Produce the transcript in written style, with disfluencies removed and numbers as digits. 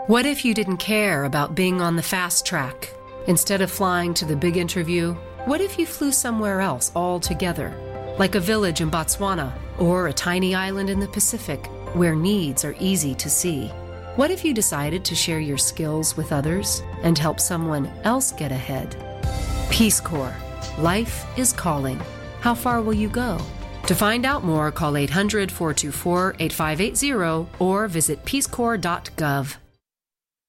What if you didn't care about being on the fast track? Instead of flying to the big interview, what if you flew somewhere else altogether? Like a village in Botswana or a tiny island in the Pacific where needs are easy to see. What if you decided to share your skills with others and help someone else get ahead? Peace Corps. Life is calling. How far will you go? To find out more, call 800-424-8580 or visit peacecorps.gov.